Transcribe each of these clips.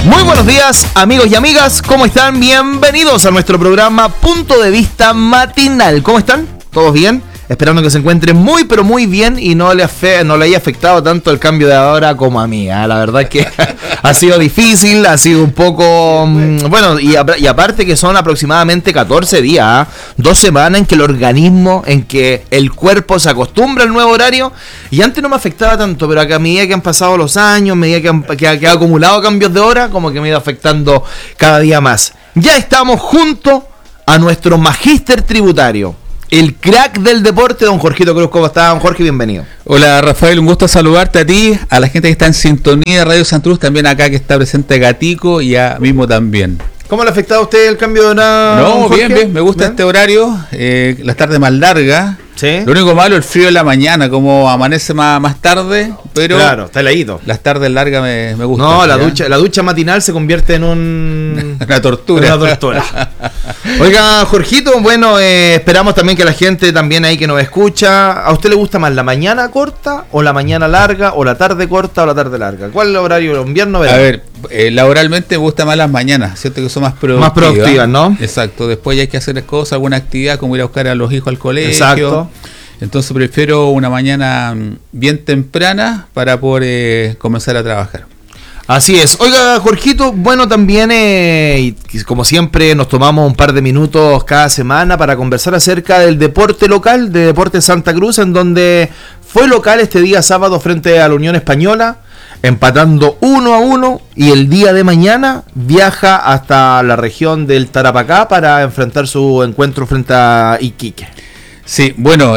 Muy buenos días, amigos y amigas, ¿cómo están? Bienvenidos a nuestro programa Punto de Vista Matinal. ¿Cómo están? ¿Todos bien? Esperando que se encuentren muy, pero muy bien y no le haya afectado tanto el cambio de hora como a mí. La verdad es que ha sido difícil, ha sido un poco... bueno, y aparte que son aproximadamente 14 días, 2 semanas en que el organismo, en que el cuerpo se acostumbra al nuevo horario. Y antes no me afectaba tanto, pero a medida que han pasado los años, a medida que ha acumulado cambios de hora, como que me ha ido afectando cada día más. Ya estamos junto a nuestro magíster tributario, el crack del deporte, don Jorgito Cruz. ¿Cómo está, don Jorge? Bienvenido. Hola, Rafael, un gusto saludarte a ti, a la gente que está en sintonía de Radio Santruz, también acá que está presente Gatico y a mismo también. ¿Cómo le ha afectado a usted el cambio de hora? No, bien, me gusta este horario, las tardes más largas. ¿Sí? Lo único malo, el frío de la mañana, como amanece más tarde, pero claro, está heladito. Las tardes largas me gustan. No, la ducha matinal se convierte en una tortura. Oiga, Jorgito, bueno, esperamos también que la gente también ahí que nos escucha, ¿a usted le gusta más la mañana corta o la mañana larga o la tarde corta o la tarde larga? ¿Cuál es el horario? ¿Invierno o verano? A ver, laboralmente me gusta más las mañanas, siento que son más productivas. Más productivas, ¿no? Exacto, después ya hay que hacer cosas, alguna actividad como ir a buscar a los hijos al colegio. Exacto. Entonces prefiero una mañana bien temprana para poder comenzar a trabajar. Así es. Oiga, Jorgito, bueno, también como siempre nos tomamos un par de minutos cada semana para conversar acerca del deporte local, de Deportes Santa Cruz, en donde fue local este día sábado frente a la Unión Española, empatando 1-1, y el día de mañana viaja hasta la región del Tarapacá para enfrentar su encuentro frente a Iquique. Sí, bueno,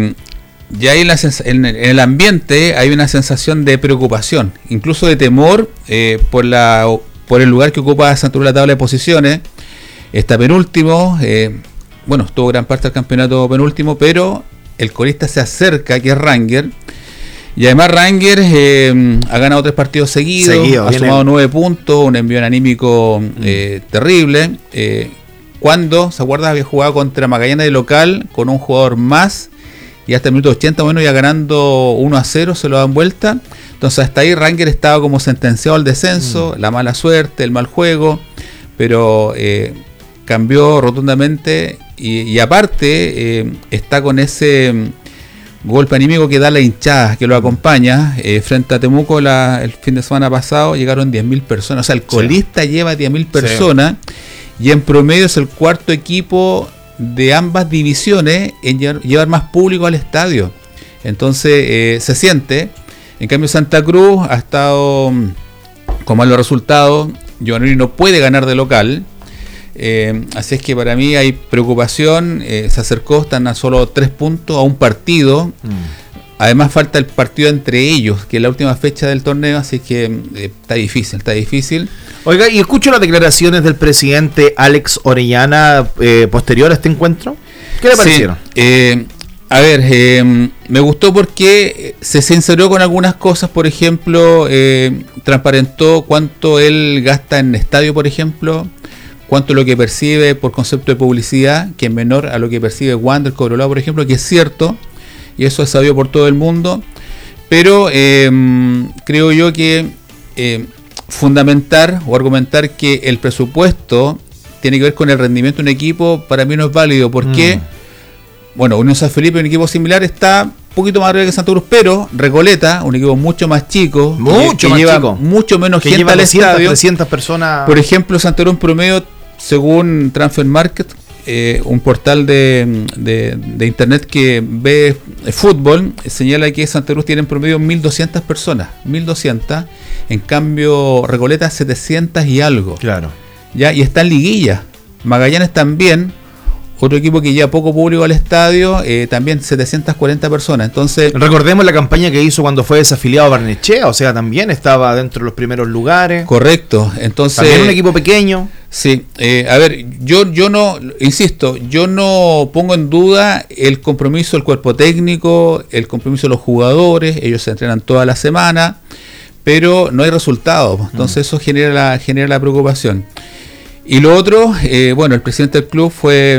ya hay en el ambiente hay una sensación de preocupación, incluso de temor por el lugar que ocupa Santa Cruz en la tabla de posiciones. Está penúltimo, bueno, estuvo gran parte del campeonato penúltimo, pero el colista se acerca, que es Ranger. Y además Ranger ha ganado 3 partidos seguidos, ha sumado 9 puntos, un envío anímico terrible. Cuando, ¿se acuerda? Había jugado contra Magallanes de local con un jugador más y hasta el minuto 80, bueno, ya ganando 1-0, se lo dan vuelta. Entonces hasta ahí Ranger estaba como sentenciado al descenso, la mala suerte, el mal juego, pero cambió rotundamente y aparte está con ese golpe anímico que da la hinchada que lo acompaña. Frente a Temuco el fin de semana pasado llegaron 10.000 personas, o sea, el colista lleva 10.000 personas. Sí. Y en promedio es el cuarto equipo de ambas divisiones en llevar más público al estadio. Entonces se siente. En cambio Santa Cruz ha estado con malos resultados. Giovanni no puede ganar de local. Así es que para mí hay preocupación. Se acercó, están a solo 3 puntos a un partido. Además falta el partido entre ellos, que es la última fecha del torneo, así que está difícil. Oiga, y escucho las declaraciones del presidente Alex Orellana posterior a este encuentro. ¿Qué le parecieron? Sí, me gustó porque se sinceró con algunas cosas. Por ejemplo, transparentó cuánto él gasta en estadio, por ejemplo, cuánto es lo que percibe por concepto de publicidad, que es menor a lo que percibe Wander, Cobreloa, por ejemplo, que es cierto. Y eso es sabido por todo el mundo, pero creo yo que fundamentar o argumentar que el presupuesto tiene que ver con el rendimiento de un equipo, para mí no es válido, porque bueno, Unión San Felipe, un equipo similar, está un poquito más arriba que Santa Cruz, pero Recoleta, un equipo mucho más chico, que lleva mucho menos que gente lleva al estadio, 300 personas. Por ejemplo, Santa Cruz en promedio, según Transfer Market, un portal de internet que ve fútbol, señala que Santa Cruz tiene en promedio 1.200 personas, 1.200, en cambio Recoleta 700 y algo. Claro. Ya, y está en liguilla. Magallanes también, otro equipo que lleva poco público al estadio, también 740 personas. Entonces, recordemos la campaña que hizo cuando fue desafiliado a Barnechea, o sea, también estaba dentro de los primeros lugares. Correcto. Entonces, también un equipo pequeño. Sí, yo no, insisto, yo no pongo en duda el compromiso del cuerpo técnico, el compromiso de los jugadores, ellos se entrenan toda la semana, pero no hay resultados, entonces eso genera la preocupación. Y lo otro, el presidente del club fue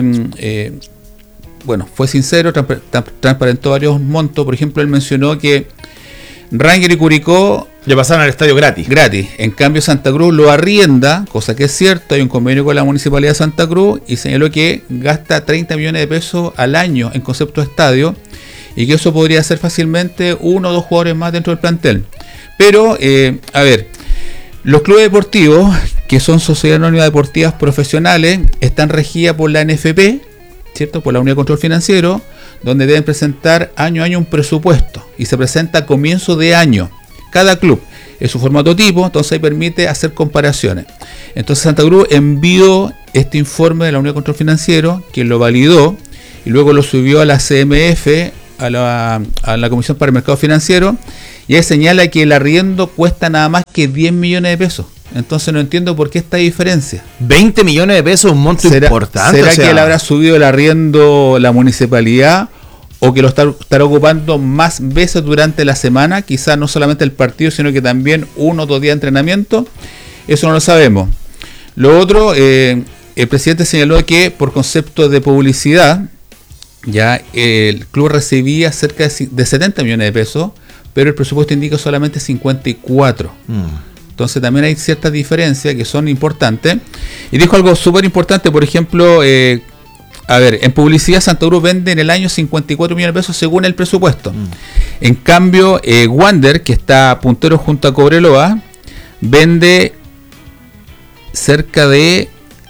sincero, transparentó varios montos. Por ejemplo, él mencionó que Ranger y Curicó Ya pasaron al estadio gratis. Gratis. En cambio, Santa Cruz lo arrienda, cosa que es cierto, hay un convenio con la Municipalidad de Santa Cruz y señaló que gasta 30 millones de pesos al año en concepto de estadio y que eso podría ser fácilmente 1 o 2 jugadores más dentro del plantel. Pero, a ver, los clubes deportivos, que son sociedades anónimas deportivas profesionales, están regidas por la NFP, ¿cierto? Por la Unidad de Control Financiero, donde deben presentar año a año un presupuesto y se presenta a comienzo de año. Cada club es su formato tipo, entonces ahí permite hacer comparaciones. Entonces Santa Cruz envió este informe de la Unidad de Control Financiero, que lo validó y luego lo subió a la CMF, a la Comisión para el Mercado Financiero, y ahí señala que el arriendo cuesta nada más que 10 millones de pesos. Entonces no entiendo por qué esta diferencia. 20 millones de pesos, un monto importante. ¿Será que le habrá subido el arriendo la municipalidad o que lo estará ocupando más veces durante la semana? Quizás no solamente el partido, sino que también 1 o 2 días de entrenamiento. Eso no lo sabemos. Lo otro, el presidente señaló que por concepto de publicidad, ya el club recibía cerca de 70 millones de pesos, pero el presupuesto indica solamente 54. Entonces también hay ciertas diferencias que son importantes. Y dijo algo súper importante, por ejemplo, a ver, en publicidad Santa Cruz vende en el año 54 millones de pesos según el presupuesto. En cambio, Wander, que está puntero junto a Cobreloa, vende cerca de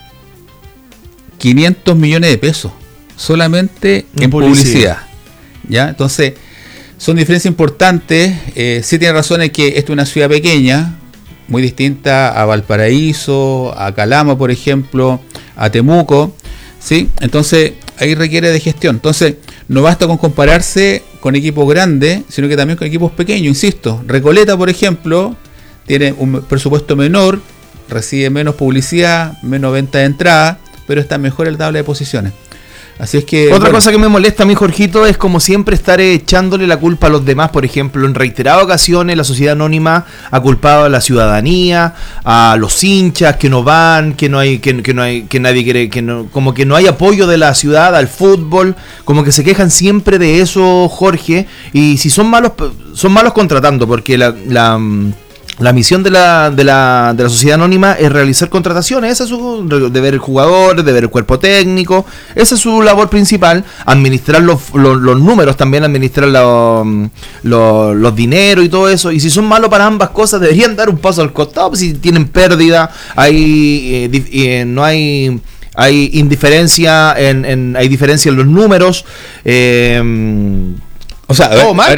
500 millones de pesos solamente en publicidad. ¿Ya? Entonces, son diferencias importantes. Sí tiene razón en que esta es una ciudad pequeña, muy distinta a Valparaíso, a Calama, por ejemplo, a Temuco, ¿sí? Entonces, ahí requiere de gestión. Entonces, no basta con compararse con equipos grandes, sino que también con equipos pequeños, insisto. Recoleta, por ejemplo, tiene un presupuesto menor, recibe menos publicidad, menos venta de entrada, pero está mejor en la tabla de posiciones. Así es que otra cosa que me molesta a mí, Jorgito, es como siempre estar echándole la culpa a los demás. Por ejemplo, en reiteradas ocasiones la sociedad anónima ha culpado a la ciudadanía, a los hinchas que no van, que nadie quiere, como que no hay apoyo de la ciudad al fútbol, como que se quejan siempre de eso, Jorge. Y si son malos contratando, porque la misión de la sociedad anónima es realizar contrataciones. Esa es su deber, el jugador, deber el cuerpo técnico, esa es su labor principal. Administrar los números también, administrar los dineros y todo eso. Y si son malos para ambas cosas, deberían dar un paso al costado. Pues si tienen pérdida, hay indiferencia hay diferencia en los números. O sea,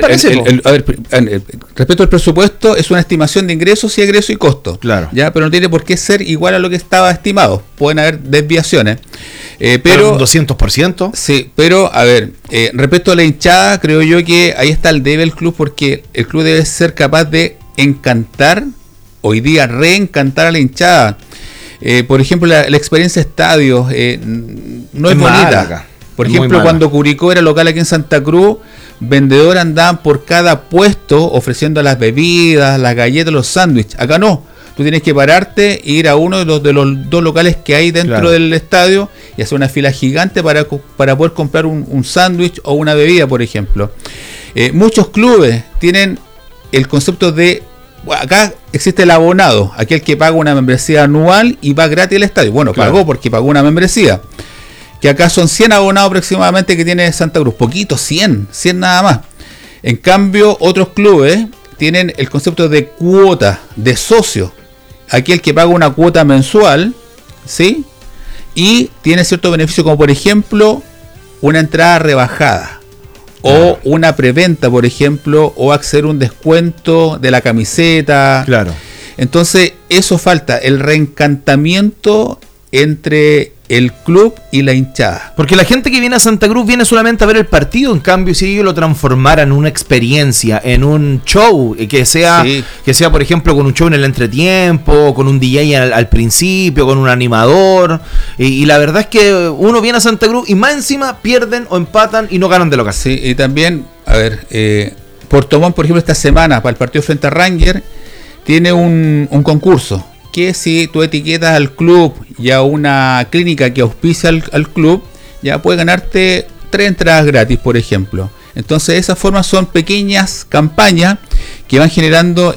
respecto al presupuesto, es una estimación de ingresos y egresos y costos. Claro. Ya, pero no tiene por qué ser igual a lo que estaba estimado. Pueden haber desviaciones. Pero un 200%. Sí, pero a ver, respecto a la hinchada, creo yo que ahí está el debe del club, porque el club debe ser capaz de encantar, hoy día reencantar a la hinchada. Por ejemplo, la experiencia estadio no es bonita. Acá. Por ejemplo, cuando Curicó era local aquí en Santa Cruz, vendedores andaban por cada puesto ofreciendo las bebidas, las galletas, los sándwiches. Acá no. Tú tienes que pararte e ir a uno de los 2 locales que hay dentro del estadio y hacer una fila gigante para poder comprar un sándwich o una bebida, por ejemplo. Muchos clubes tienen el concepto de... Acá existe el abonado, aquel que paga una membresía anual y va gratis al estadio. Bueno, pagó porque pagó una membresía. Que acá son 100 abonados aproximadamente que tiene Santa Cruz. Poquito, 100 nada más. En cambio, otros clubes tienen el concepto de cuota, de socio. Aquel que paga una cuota mensual, ¿sí? Y tiene cierto beneficio, como por ejemplo, una entrada rebajada. O una preventa, por ejemplo, o acceder a un descuento de la camiseta. Claro. Entonces, eso falta, el reencantamiento entre el club y la hinchada. Porque la gente que viene a Santa Cruz viene solamente a ver el partido. En cambio, si ellos lo transformaran en una experiencia, en un show, que sea por ejemplo con un show en el entretiempo, con un DJ al principio, con un animador, y la verdad es que uno viene a Santa Cruz y más encima pierden o empatan y no ganan de local. Sí, y también, a ver, Puerto Montt, por ejemplo, esta semana para el partido frente a Ranger tiene un concurso, que si tú etiquetas al club y a una clínica que auspicia al club, ya puedes ganarte 3 entradas gratis, por ejemplo. Entonces, esas formas son pequeñas campañas que van generando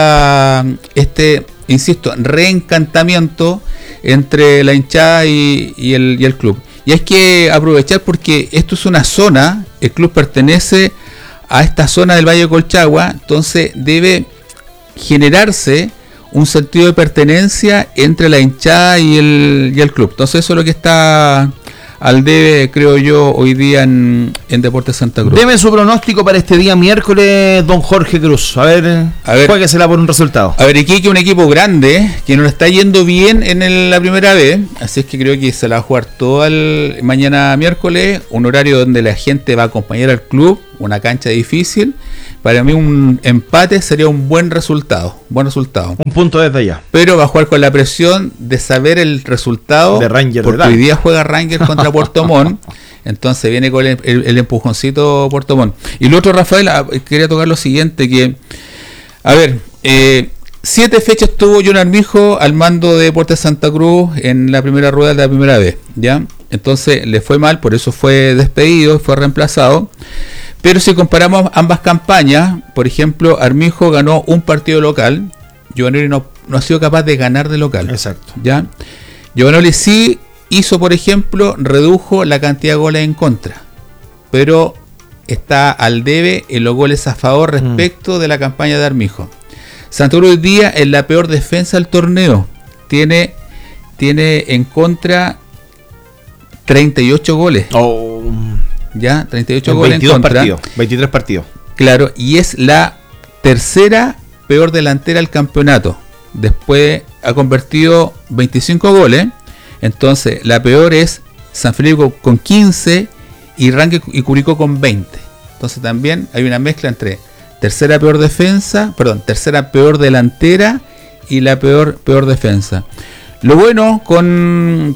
insisto, reencantamiento entre la hinchada y el club. Y hay que aprovechar porque esto es una zona, el club pertenece a esta zona del Valle de Colchagua, entonces debe generarse un sentido de pertenencia entre la hinchada y el club. Entonces eso es lo que está al debe, creo yo, hoy día en Deportes Santa Cruz. Deme su pronóstico para este día miércoles, don Jorge Cruz. A ver, juéguesela por un resultado. A ver, Iquique, un equipo grande, que no le está yendo bien en la primera vez, así es que creo que se la va a jugar todo el mañana miércoles, un horario donde la gente va a acompañar al club, una cancha difícil. Para mí un empate sería un buen resultado. Un punto desde allá. Pero va a jugar con la presión de saber el resultado. De Ranger. Porque hoy día juega Ranger contra Puerto Montt. Entonces viene con el empujoncito Puerto Montt. Y lo otro, Rafael, quería tocar lo siguiente. A ver, 7 fechas tuvo John Armijo al mando de Deportes Santa Cruz en la primera rueda de la primera vez. ¿Ya? Entonces le fue mal, por eso fue despedido, fue reemplazado. Pero si comparamos ambas campañas, por ejemplo, Armijo ganó un partido local, Giovanoli no ha sido capaz de ganar de local. Exacto. ¿Ya? Giovanoli sí hizo, por ejemplo, redujo la cantidad de goles en contra, pero está al debe en los goles a favor respecto de la campaña de Armijo. Santa Cruz hoy día es la peor defensa del torneo, tiene en contra 38 goles. Ya, 38 goles en contra. 23 partidos. Claro, y es la tercera peor delantera del campeonato. Después ha convertido 25 goles. Entonces, la peor es San Felipe con 15 y Ranque y Curicó con 20. Entonces, también hay una mezcla entre tercera peor delantera y la peor defensa. Lo bueno con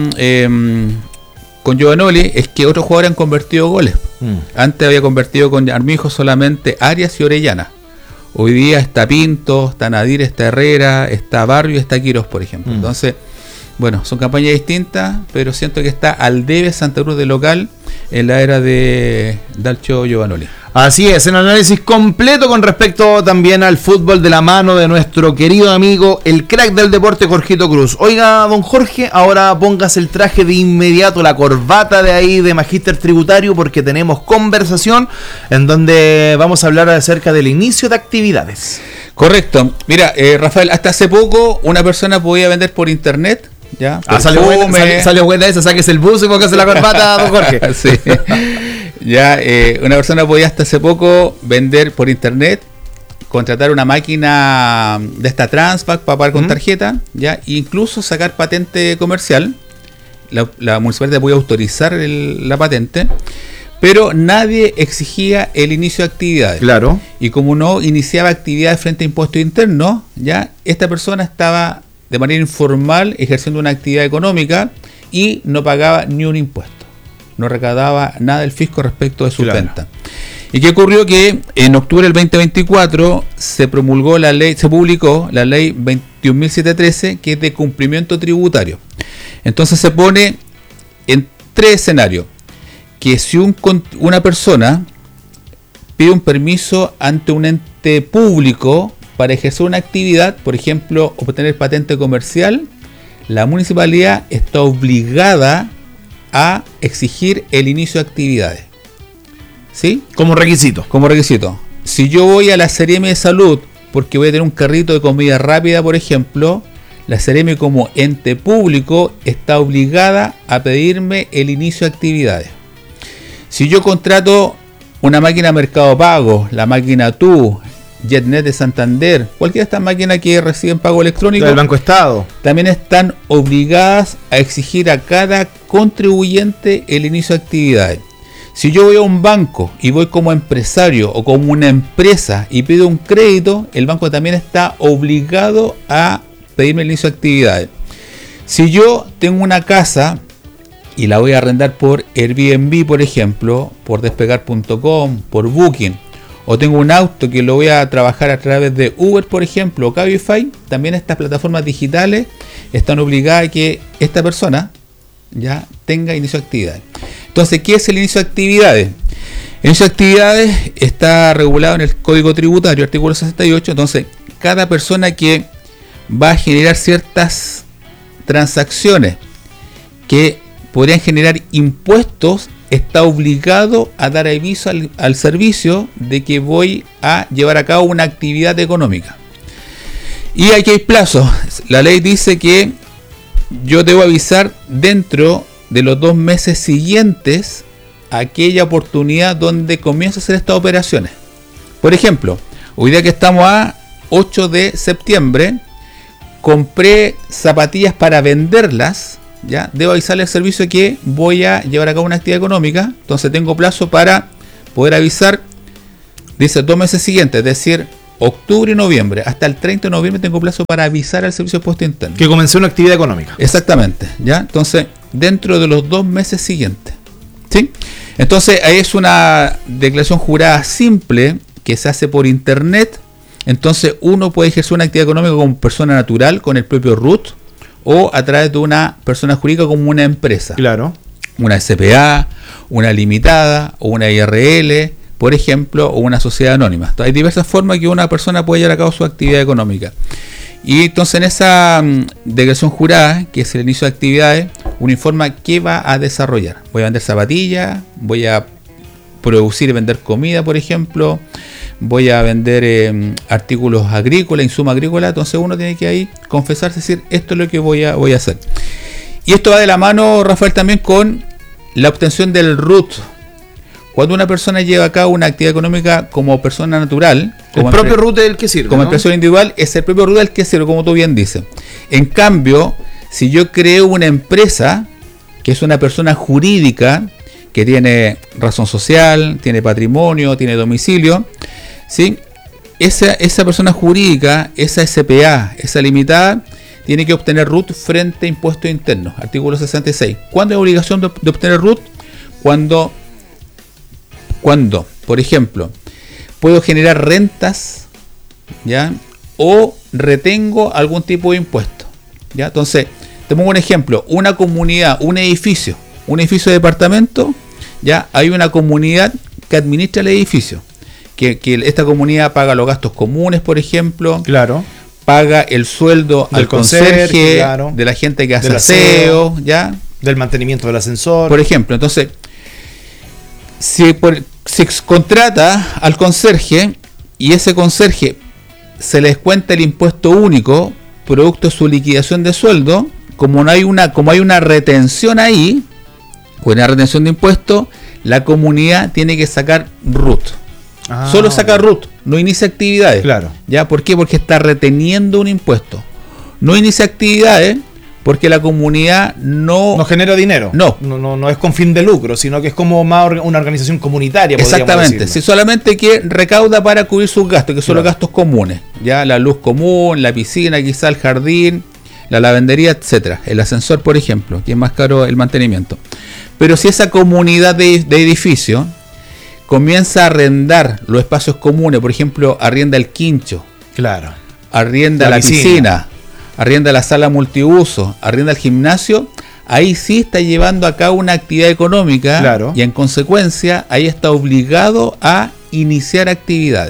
Giovanoli es que otros jugadores han convertido goles. Antes había convertido con Armijo solamente Arias y Orellana. Hoy día está Pinto, está Nadir, está Herrera, está Barrio y está Quiroz, por ejemplo. Entonces, bueno, son campañas distintas, pero siento que está al debe Santa Cruz de local en la era de Dalcho Giovanoli. Así es, en análisis completo con respecto también al fútbol de la mano de nuestro querido amigo, el crack del deporte, Jorgito Cruz. Oiga, don Jorge, ahora póngase el traje de inmediato, la corbata de ahí de Magíster Tributario, porque tenemos conversación en donde vamos a hablar acerca del inicio de actividades. Correcto. Mira, Rafael, hasta hace poco una persona podía vender por internet. ¿Ya? Salió buena esa, sáquese el buzo y póngase la corbata, don Jorge. Sí. Ya, una persona podía hasta hace poco vender por internet, contratar una máquina de esta Transpac para pagar con tarjeta, ya, e incluso sacar patente comercial. La municipalidad podía autorizar la patente, pero nadie exigía el inicio de actividades. Claro. Y como no iniciaba actividades frente a impuestos internos, ya esta persona estaba de manera informal ejerciendo una actividad económica y no pagaba ni un impuesto. No recaudaba nada del fisco respecto de su venta. ¿Y qué ocurrió? Que en octubre del 2024 se publicó la ley 21.713, que es de cumplimiento tributario. Entonces se pone en 3 escenarios: que si una persona pide un permiso ante un ente público para ejercer una actividad, por ejemplo, obtener patente comercial, la municipalidad está obligada a exigir el inicio de actividades. ¿Sí? Como requisito. Como requisito. Si yo voy a la Seremi de Salud porque voy a tener un carrito de comida rápida, por ejemplo, la Seremi como ente público está obligada a pedirme el inicio de actividades. Si yo contrato una máquina Mercado Pago, la máquina TU, JetNet de Santander, cualquiera de estas máquinas que reciben pago electrónico del Banco Estado, también están obligadas a exigir a cada contribuyente el inicio de actividades. Si yo voy a un banco y voy como empresario o como una empresa y pido un crédito, el banco también está obligado a pedirme el inicio de actividades. Si yo tengo una casa y la voy a arrendar por Airbnb, por ejemplo, por despegar.com, por Booking, o tengo un auto que lo voy a trabajar a través de Uber, por ejemplo, o Cabify, también estas plataformas digitales están obligadas a que esta persona ya tenga inicio de actividades. Entonces, ¿qué es el inicio de actividades? En sus actividades está regulado en el Código Tributario, artículo 68, entonces cada persona que va a generar ciertas transacciones que podrían generar impuestos está obligado a dar aviso al servicio de que voy a llevar a cabo una actividad económica. Y aquí hay plazos. La ley dice que yo debo avisar dentro de los 2 meses siguientes a aquella oportunidad donde comienzo a hacer estas operaciones. Por ejemplo, hoy día que estamos a 8 de septiembre, compré zapatillas para venderlas, ya debo avisarle al servicio que voy a llevar a cabo una actividad económica, entonces tengo plazo para poder avisar, dice 2 meses siguientes, es decir, octubre y noviembre, hasta el 30 de noviembre tengo plazo para avisar al servicio de impuesto interno. Que comencé una actividad económica. Exactamente, ya, entonces dentro de los 2 meses siguientes, ¿sí? Entonces ahí es una declaración jurada simple que se hace por internet. Entonces uno puede ejercer una actividad económica como persona natural con el propio RUT o a través de una persona jurídica como una empresa. Claro. Una SPA, una limitada o una IRL, por ejemplo, o una sociedad anónima. Entonces, hay diversas formas que una persona puede llevar a cabo su actividad económica. Y entonces en esa declaración jurada, que es el inicio de actividades, uno informa qué va a desarrollar. Voy a vender zapatillas, voy a producir y vender comida, por ejemplo, voy a vender artículos agrícolas, insumos agrícolas. Entonces uno tiene que ahí confesarse, decir, esto es lo que voy a hacer. Y esto va de la mano, Rafael, también con la obtención del RUT. Cuando una persona lleva a cabo una actividad económica como persona natural, como el propio RUT es el que sirve, como ¿no? persona individual, es el propio RUT el que sirve, como tú bien dices. En cambio, si yo creo una empresa, que es una persona jurídica, que tiene razón social, tiene patrimonio, tiene domicilio, ¿sí? Esa persona jurídica, esa SPA, esa limitada, tiene que obtener RUT frente a impuestos internos, artículo 66. ¿Cuándo hay obligación de obtener RUT? Cuando, por ejemplo, puedo generar rentas, ¿ya? O retengo algún tipo de impuesto, ¿ya? Entonces, te pongo un ejemplo, una comunidad, un edificio de departamento, ya hay una comunidad que administra el edificio, que esta comunidad paga los gastos comunes, por ejemplo, claro, paga el sueldo al conserje, claro, de la gente que hace del aseo, ya, del mantenimiento del ascensor, por ejemplo. Entonces, si contrata al conserje y ese conserje se le descuenta el impuesto único producto de su liquidación de sueldo, como hay una retención ahí, una retención de impuestos, la comunidad tiene que sacar RUT. Solo saca RUT, no inicia actividades. Claro. ¿Ya? ¿Por qué? Porque está reteniendo un impuesto. No inicia actividades porque la comunidad no genera dinero. No es con fin de lucro, sino que es como más una organización comunitaria. Exactamente, sí, solamente que recauda para cubrir sus gastos, que son los gastos comunes. Ya, la luz común, la piscina, quizá el jardín, la lavandería, etcétera. El ascensor, por ejemplo, que es más caro el mantenimiento. Pero si esa comunidad de edificio comienza a arrendar los espacios comunes, por ejemplo, arrienda el quincho, claro, arrienda la piscina, arrienda la sala multiuso, arrienda el gimnasio, ahí sí está llevando a cabo una actividad económica, claro, y en consecuencia ahí está obligado a iniciar actividades.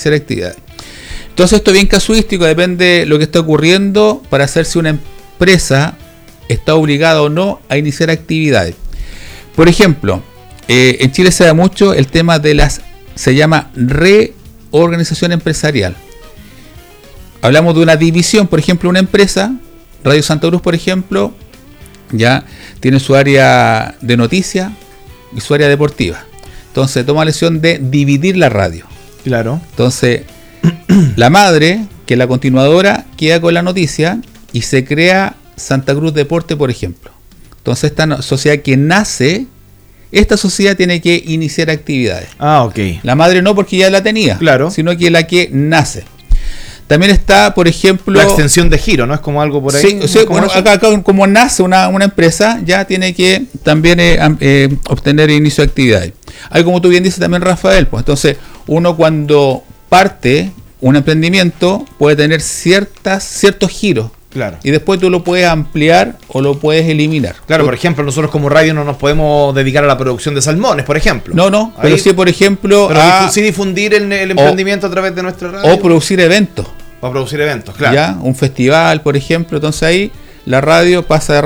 Entonces esto es bien casuístico, depende de lo que está ocurriendo para saber si una empresa está obligada o no a iniciar actividades. Por ejemplo, en Chile se da mucho el tema de se llama reorganización empresarial. Hablamos de una división, por ejemplo, una empresa, Radio Santa Cruz, por ejemplo, ya tiene su área de noticias y su área deportiva. Entonces toma la decisión de dividir la radio. Claro. Entonces, la madre, que es la continuadora, queda con la noticia y se crea Santa Cruz Deporte, por ejemplo. Entonces esta sociedad que nace, esta sociedad tiene que iniciar actividades. Ok. La madre no, porque ya la tenía, claro, sino que la que nace. También está, por ejemplo, la extensión de giro, ¿no? Es como algo por ahí. Sí, bueno, acá como nace una empresa, ya tiene que también obtener inicio de actividades. Hay, como tú bien dices también, Rafael, pues entonces uno cuando parte un emprendimiento puede tener ciertos giros Claro. Y después tú lo puedes ampliar o lo puedes eliminar. Claro, por ejemplo, nosotros como radio no nos podemos dedicar a la producción de salmones, por ejemplo. No, pero sí, por ejemplo, sí difundir el emprendimiento a través de nuestra radio. O producir eventos. O producir eventos, claro. ¿Ya? Un festival, por ejemplo. Entonces ahí la radio pasa de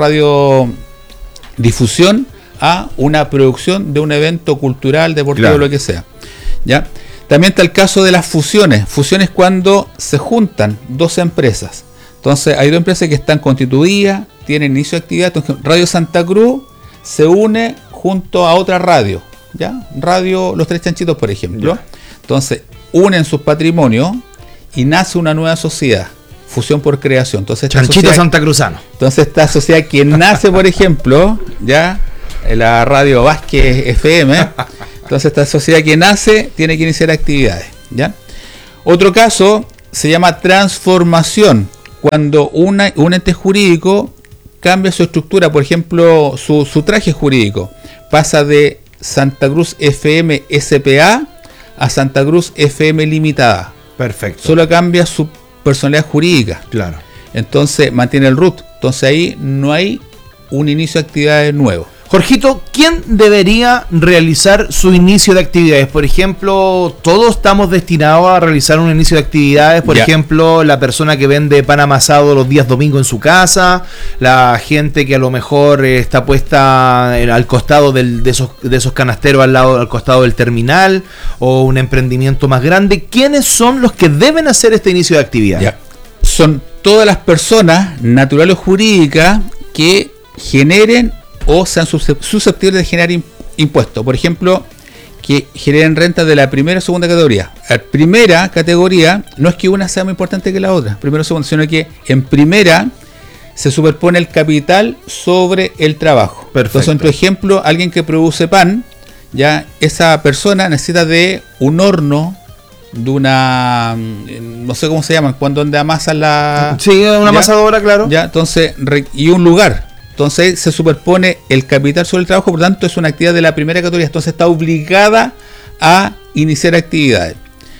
radiodifusión a una producción de un evento cultural, deportivo, claro, lo que sea. ¿Ya? También está el caso de las fusiones. Fusiones cuando se juntan dos empresas. Entonces hay dos empresas que están constituidas, tienen inicio de actividad. Entonces, Radio Santa Cruz se une junto a otra radio, ¿ya? Radio Los Tres Chanchitos, por ejemplo. Ya. Entonces unen sus patrimonios y nace una nueva sociedad, fusión por creación. Entonces, Chanchito Santacruzano. Entonces esta sociedad que nace, por ejemplo, ya la Radio Vázquez FM. Entonces esta sociedad que nace tiene que iniciar actividades, ¿ya? Otro caso se llama transformación. Cuando un ente jurídico cambia su estructura, por ejemplo, su traje jurídico, pasa de Santa Cruz FM SPA a Santa Cruz FM Limitada. Perfecto. Solo cambia su personalidad jurídica. Claro. Entonces mantiene el RUT. Entonces ahí no hay un inicio de actividades nuevo. Jorgito, ¿quién debería realizar su inicio de actividades? Por ejemplo, todos estamos destinados a realizar un inicio de actividades. Por ejemplo, la persona que vende pan amasado los días domingo en su casa, la gente que a lo mejor está puesta al costado de esos canasteros al costado del terminal, o un emprendimiento más grande. ¿Quiénes son los que deben hacer este inicio de actividades? Ya. Son todas las personas naturales o jurídicas que generen o sean susceptibles de generar impuestos. Por ejemplo, que generen rentas de la primera o segunda categoría. La primera categoría no es que una sea más importante que la otra, primero o segunda, sino que en primera se superpone el capital sobre el trabajo. Perfecto. Entonces, en tu ejemplo, alguien que produce pan, ya esa persona necesita de un horno, de una, no sé cómo se llaman, cuando donde amasan la... Sí, una amasadora, claro. Ya, entonces, y un lugar. Entonces se superpone el capital sobre el trabajo, por tanto es una actividad de la primera categoría, entonces está obligada a iniciar actividades.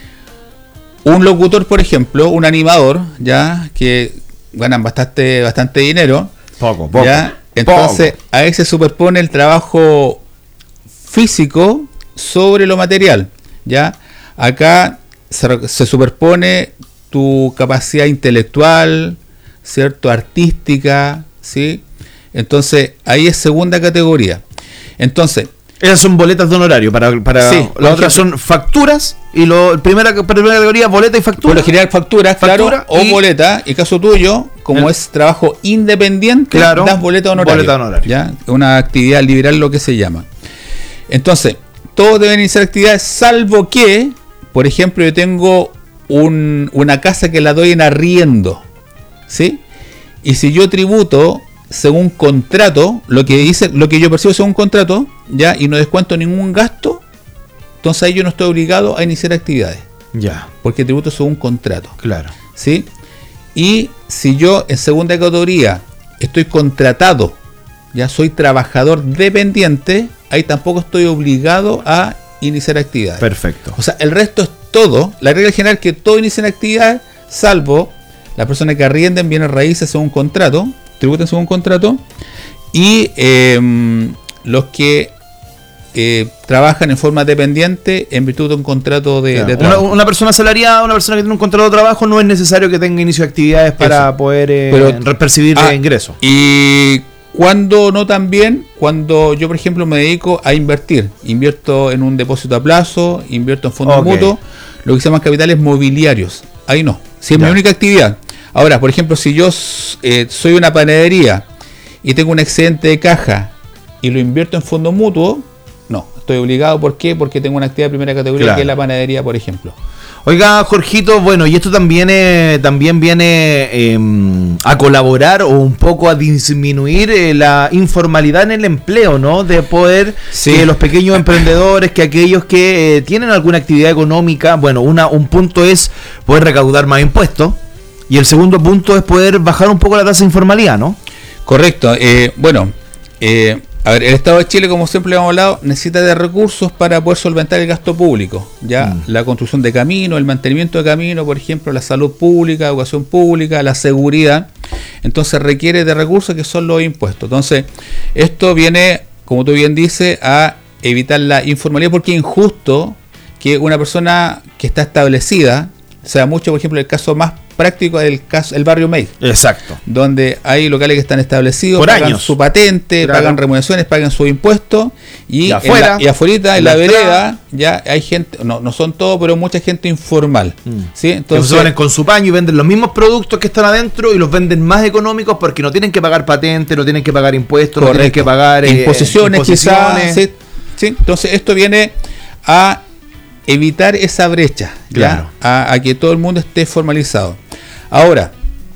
Un locutor, por ejemplo, un animador, ya que ganan bastante dinero, poco, ya, entonces poco. Ahí se superpone el trabajo físico sobre lo material, ya. Acá se superpone tu capacidad intelectual, cierto, artística, ¿sí? Entonces, ahí es segunda categoría. Entonces, esas son boletas de honorario. Para sí, las otras son facturas. Y primera categoría, boleta y factura. Por lo general, factura, claro, o boleta. En caso tuyo, como es trabajo independiente, claro, das boleta honoraria. ¿Ya? Una actividad liberal, lo que se llama. Entonces, todos deben iniciar actividades, salvo que, por ejemplo, yo tengo una casa que la doy en arriendo, ¿sí? Y si yo tributo según contrato, lo que yo percibo según contrato, ya, y no descuento ningún gasto, entonces ahí yo no estoy obligado a iniciar actividades. Ya. Porque tributo según contrato. Claro. ¿Sí? Y si yo en segunda categoría estoy contratado, ya soy trabajador dependiente, ahí tampoco estoy obligado a iniciar actividades. Perfecto. O sea, el resto es todo. La regla general es que todos inician actividades, salvo las personas que arrienden bienes raíces según contrato, tributen según contrato, y los que trabajan en forma dependiente en virtud de un contrato de trabajo. Una persona asalariada, una persona que tiene un contrato de trabajo, no es necesario que tenga inicio de actividades para poder percibir ingresos. Y cuando no, también cuando yo, por ejemplo, me dedico a invierto en un depósito a plazo, invierto en fondos mutuos, lo que se llaman capitales mobiliarios. Ahí no, si es mi única actividad. Ahora, por ejemplo, si yo soy una panadería y tengo un excedente de caja y lo invierto en fondo mutuo, no, estoy obligado. ¿Por qué? Porque tengo una actividad de primera categoría, claro, que es la panadería, por ejemplo. Oiga, Jorgito, bueno, y esto también viene a colaborar o un poco a disminuir la informalidad en el empleo, ¿no? De poder que los pequeños emprendedores, que aquellos que tienen alguna actividad económica, bueno, un punto es poder recaudar más impuestos. Y el segundo punto es poder bajar un poco la tasa de informalidad, ¿no? Correcto. A ver, el Estado de Chile, como siempre hemos hablado, necesita de recursos para poder solventar el gasto público. Ya la construcción de caminos, el mantenimiento de caminos, por ejemplo, la salud pública, educación pública, la seguridad. Entonces requiere de recursos que son los impuestos. Entonces, esto viene, como tú bien dices, a evitar la informalidad, porque es injusto que una persona que está establecida, sea mucho, por ejemplo, el caso más práctico del caso, el barrio May. Exacto. Donde hay locales que están establecidos, por pagan años su patente, claro, pagan remuneraciones, pagan sus impuestos, y afuera, en la vereda, ya hay gente, no son todos, pero mucha gente informal. ¿Sí? Entonces, se van con su paño y venden los mismos productos que están adentro y los venden más económicos porque no tienen que pagar patente, no tienen que pagar impuestos, correcto, no tienen que pagar imposiciones. Quizás. ¿Sí? Entonces esto viene a evitar esa brecha, claro, ¿ya? A que todo el mundo esté formalizado. Ahora,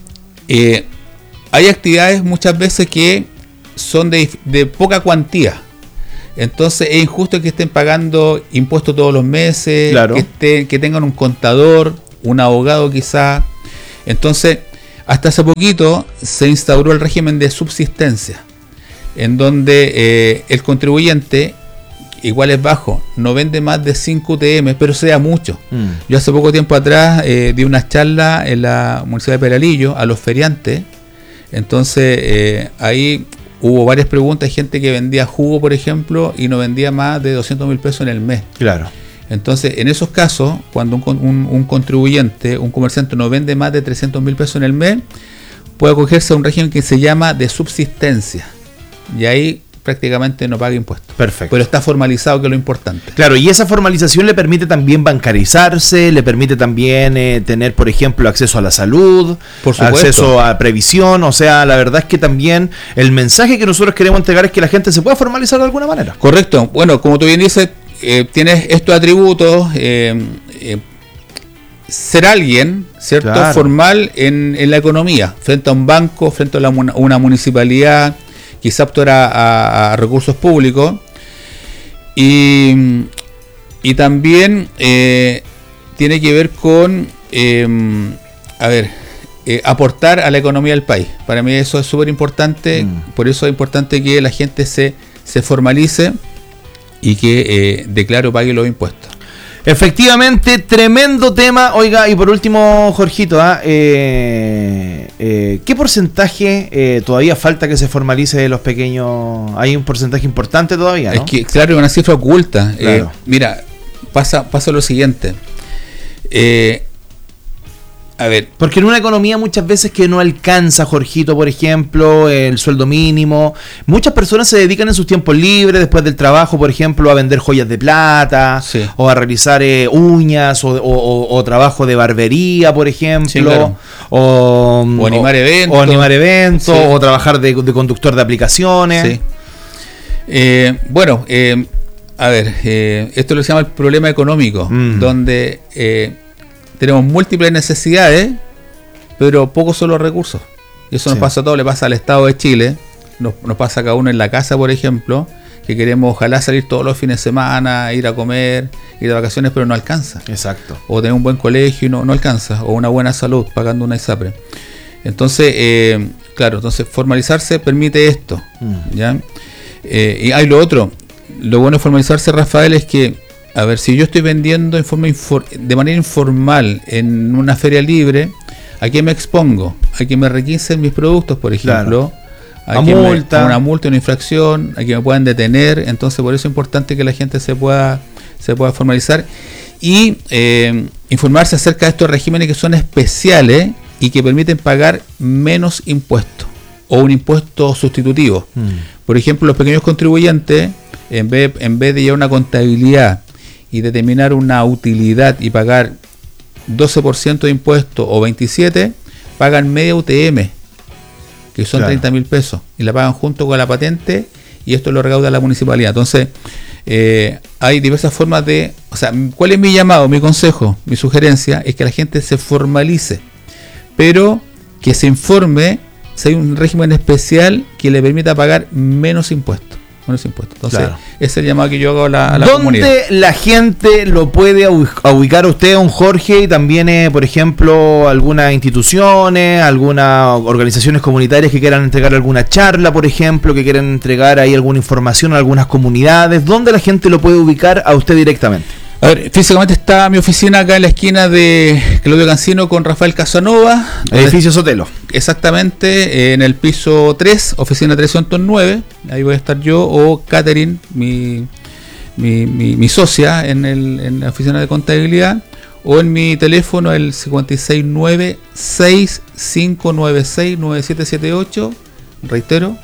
hay actividades muchas veces que son de poca cuantía. Entonces es injusto que estén pagando impuestos todos los meses, claro, que tengan un contador, un abogado quizá. Entonces, hasta hace poquito se instauró el régimen de subsistencia, en donde el contribuyente, igual es bajo, no vende más de 5 UTM, pero sea mucho. Yo hace poco tiempo atrás di una charla en la Municipalidad de Peralillo a los feriantes. Entonces ahí hubo varias preguntas, hay gente que vendía jugo, por ejemplo, y no vendía más de 200.000 pesos en el mes. Claro. Entonces, en esos casos, cuando un contribuyente, un comerciante no vende más de 300.000 pesos en el mes, puede acogerse a un régimen que se llama de subsistencia. Y ahí prácticamente no paga impuestos. Perfecto. Pero está formalizado, que es lo importante. Claro, y esa formalización le permite también bancarizarse, le permite también tener, por ejemplo, acceso a la salud, por supuesto, acceso a previsión. O sea, la verdad es que también el mensaje que nosotros queremos entregar es que la gente se pueda formalizar de alguna manera. Correcto. Bueno, como tú bien dices, tienes estos atributos, ser alguien, ¿cierto? Claro. Formal en la economía, frente a un banco, frente a una municipalidad, quizá optar a recursos públicos, y también tiene que ver con aportar a la economía del país. Para mí eso es súper importante, por eso es importante que la gente se formalice y que declare o pague los impuestos. Efectivamente, tremendo tema. Oiga, y por último, Jorgito, ¿qué porcentaje todavía falta que se formalice los pequeños? Hay un porcentaje importante todavía, ¿no? Es que, claro, es una cifra oculta. Claro. Mira, pasa lo siguiente. A ver, porque en una economía muchas veces que no alcanza, Jorgito, por ejemplo, el sueldo mínimo, muchas personas se dedican en sus tiempos libres, después del trabajo, por ejemplo, a vender joyas de plata, sí, o a realizar uñas, o trabajo de barbería, por ejemplo, sí, claro, o animar eventos, sí, o trabajar de conductor de aplicaciones. Sí. Esto lo se llama el problema económico, donde tenemos múltiples necesidades, pero pocos son los recursos. Y eso nos pasa a todos, le pasa al Estado de Chile, nos pasa a cada uno en la casa, por ejemplo, que queremos ojalá salir todos los fines de semana, ir a comer, ir de vacaciones, pero no alcanza. Exacto. O tener un buen colegio y no alcanza, o una buena salud pagando una ISAPRE. Entonces, entonces formalizarse permite esto. ¿Ya? Y hay lo otro. Lo bueno de formalizarse, Rafael, es que, a ver, si yo estoy vendiendo de manera informal en una feria libre, ¿a qué me expongo? A que me requisen mis productos, por ejemplo. Claro. A una multa, una infracción, a que me puedan detener. Entonces, por eso es importante que la gente se pueda formalizar y informarse acerca de estos regímenes que son especiales y que permiten pagar menos impuestos o un impuesto sustitutivo. Por ejemplo, los pequeños contribuyentes, en vez de llevar una contabilidad y determinar una utilidad y pagar 12% de impuesto o 27%, pagan media UTM, que son 30.000 pesos, y la pagan junto con la patente, y esto lo recauda la municipalidad. Entonces, hay diversas formas de... O sea, ¿cuál es mi llamado, mi consejo, mi sugerencia? Es que la gente se formalice, pero que se informe si hay un régimen especial que le permita pagar menos impuestos. Entonces, claro, ese es el llamado que yo hago a la comunidad. ¿Dónde la gente lo puede ubicar a usted, don Jorge, y también, por ejemplo, algunas instituciones, algunas organizaciones comunitarias que quieran entregar alguna charla, por ejemplo, que quieran entregar ahí alguna información a algunas comunidades? ¿Dónde la gente lo puede ubicar a usted directamente? A ver, físicamente está mi oficina acá en la esquina de Claudio Cancino con Rafael Casanova. Edificio Sotelo. Exactamente, en el piso 3, oficina 309. Ahí voy a estar yo o Catherine, mi socia en la oficina de contabilidad. O en mi teléfono, el 569-6596-9778. Reitero,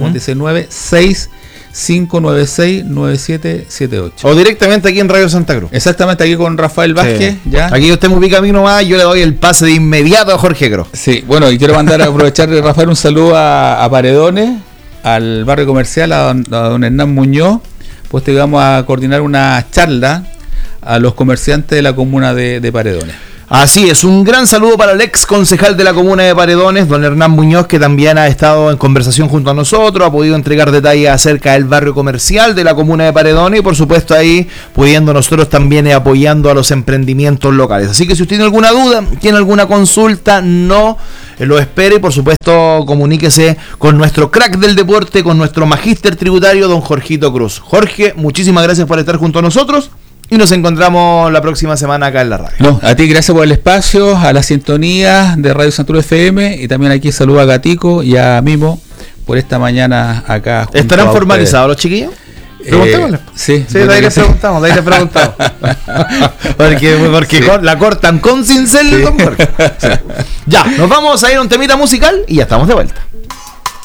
596-9778. O directamente aquí en Radio Santa Cruz. Exactamente, aquí con Rafael Vázquez. Sí. ¿Ya? Aquí usted me ubica a mí nomás, yo le doy el pase de inmediato a Jorge Gro. Sí, bueno, y quiero aprovechar de Rafael un saludo a Paredones, al barrio comercial, a don Hernán Muñoz, pues te vamos a coordinar una charla a los comerciantes de la comuna de Paredones. Así es, un gran saludo para el ex concejal de la comuna de Paredones, don Hernán Muñoz, que también ha estado en conversación junto a nosotros, ha podido entregar detalles acerca del barrio comercial de la comuna de Paredones y por supuesto ahí pudiendo nosotros también apoyando a los emprendimientos locales. Así que si usted tiene alguna duda, tiene alguna consulta, no lo espere y por supuesto comuníquese con nuestro crack del deporte, con nuestro magíster tributario, don Jorgito Cruz. Jorge, muchísimas gracias por estar junto a nosotros. Y nos encontramos la próxima semana acá en la radio. No, a ti gracias por el espacio, a la sintonía de Radio Santa Cruz FM y también aquí saludo a Gatico y a Mimo por esta mañana acá. ¿Estarán formalizados los chiquillos? Preguntémosle. Sí, de ahí les preguntamos, porque sí, la cortan con cincel, sí. Don Jorge. Sí. Ya, nos vamos a ir a un temita musical y ya estamos de vuelta.